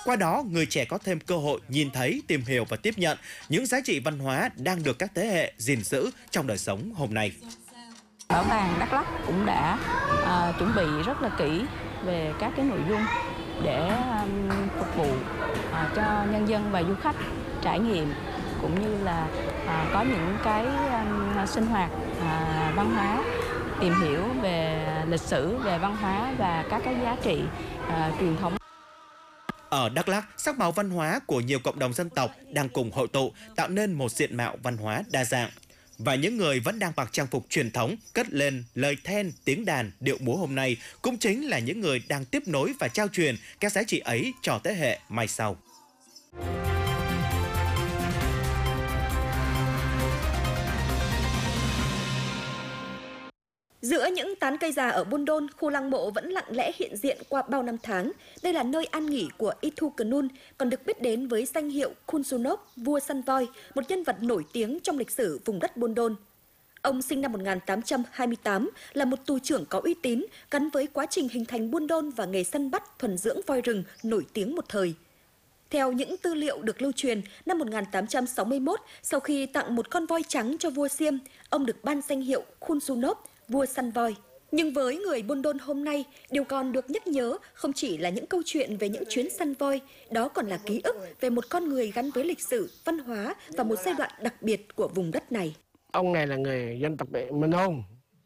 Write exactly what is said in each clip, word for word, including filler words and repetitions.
Qua đó, người trẻ có thêm cơ hội nhìn thấy, tìm hiểu và tiếp nhận những giá trị văn hóa đang được các thế hệ gìn giữ trong đời sống hôm nay. Bảo tàng Đắk Lắk cũng đã uh, chuẩn bị rất là kỹ về các cái nội dung để um, phục vụ uh, cho nhân dân và du khách trải nghiệm, cũng như là uh, có những cái um, sinh hoạt uh, văn hóa, tìm hiểu về lịch sử, về văn hóa và các cái giá trị uh, truyền thống. Ở Đắk Lắk, sắc màu văn hóa của nhiều cộng đồng dân tộc đang cùng hội tụ tạo nên một diện mạo văn hóa đa dạng. Và những người vẫn đang mặc trang phục truyền thống, cất lên lời then, tiếng đàn, điệu múa hôm nay cũng chính là những người đang tiếp nối và trao truyền các giá trị ấy cho thế hệ mai sau. Giữa những tán cây già ở Buôn Đôn, khu lăng mộ vẫn lặng lẽ hiện diện qua bao năm tháng. Đây là nơi an nghỉ của Itu Cunun, còn được biết đến với danh hiệu Khun Sunop, vua săn voi, một nhân vật nổi tiếng trong lịch sử vùng đất Buôn Đôn. Ông sinh năm một nghìn tám trăm hai mươi tám, là một tù trưởng có uy tín, gắn với quá trình hình thành Buôn Đôn và nghề săn bắt thuần dưỡng voi rừng nổi tiếng một thời. Theo những tư liệu được lưu truyền, năm một nghìn tám trăm sáu mươi mốt, sau khi tặng một con voi trắng cho vua Xiêm, ông được ban danh hiệu Khun Sunop, vua săn voi. Nhưng với người Buôn Đôn hôm nay, điều còn được nhắc nhớ không chỉ là những câu chuyện về những chuyến săn voi, đó còn là ký ức về một con người gắn với lịch sử, văn hóa và một giai đoạn đặc biệt của vùng đất này. Ông này là người dân tộc Mân Ôn.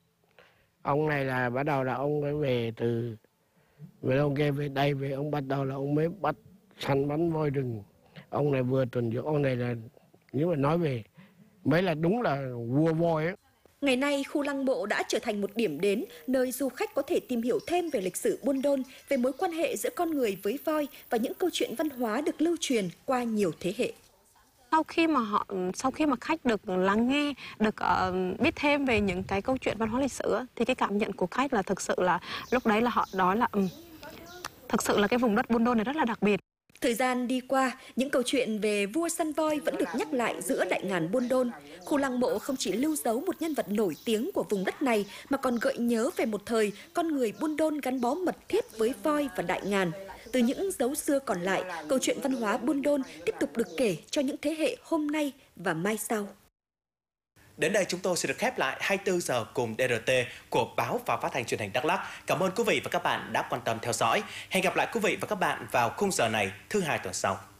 Ông này là bắt đầu là ông mới về từ về ông kia về đây, về ông bắt đầu là ông mới bắt săn bắn voi rừng. Ông này vừa tuần dưỡng, ông này là nếu mà nói về mới là đúng là vua voi ấy. Ngày nay, khu lăng mộ đã trở thành một điểm đến nơi du khách có thể tìm hiểu thêm về lịch sử Buôn Đôn, về mối quan hệ giữa con người với voi và những câu chuyện văn hóa được lưu truyền qua nhiều thế hệ. Sau khi mà họ, sau khi mà khách được lắng nghe, được uh, biết thêm về những cái câu chuyện văn hóa lịch sử, thì cái cảm nhận của khách là thực sự là lúc đấy là họ nói là um, thực sự là cái vùng đất Buôn Đôn này rất là đặc biệt. Thời gian đi qua, những câu chuyện về vua săn voi vẫn được nhắc lại giữa đại ngàn Buôn Đôn. Khu lăng mộ không chỉ lưu dấu một nhân vật nổi tiếng của vùng đất này, mà còn gợi nhớ về một thời con người Buôn Đôn gắn bó mật thiết với voi và đại ngàn. Từ những dấu xưa còn lại, câu chuyện văn hóa Buôn Đôn tiếp tục được kể cho những thế hệ hôm nay và mai sau. Đến đây chúng tôi sẽ được khép lại hai mươi tư giờ cùng đê rờ tê của Báo và Phát thanh Truyền hình Đắk Lắk. Cảm ơn quý vị và các bạn đã quan tâm theo dõi. Hẹn gặp lại quý vị và các bạn vào khung giờ này thứ hai tuần sau.